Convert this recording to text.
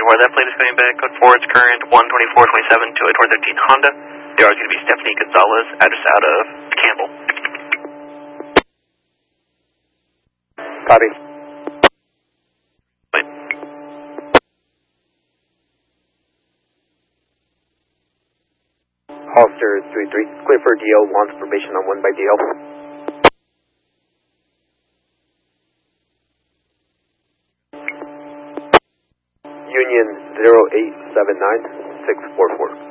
where that plate is coming back. Code 4, it's current 12427 to a 413 Honda. There is going to be Stephanie Gonzalez, address out of Campbell. Copy. Wait. Holster 3-3, clear for DL, launch formation on 1 by DL. Union 0879644.